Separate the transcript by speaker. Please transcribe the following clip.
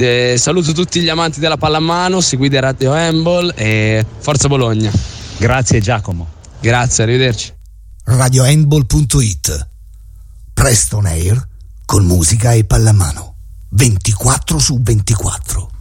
Speaker 1: Saluto tutti gli amanti della pallamano, seguite Radio Handball e Forza Bologna.
Speaker 2: Grazie Giacomo.
Speaker 1: Grazie, arrivederci.
Speaker 3: RadioHandball.it. Presto on air con musica e pallamano 24/24.